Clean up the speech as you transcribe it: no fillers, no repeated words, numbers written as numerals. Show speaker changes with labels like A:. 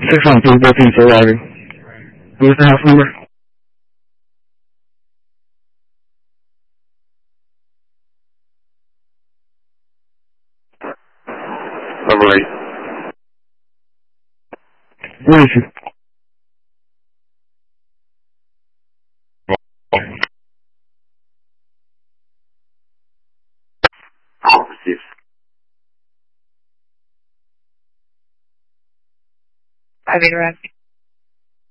A: 612 Building Ferrari. What's the house number?
B: Number 8.
A: Where is she?
B: Received.
C: I've interrupted.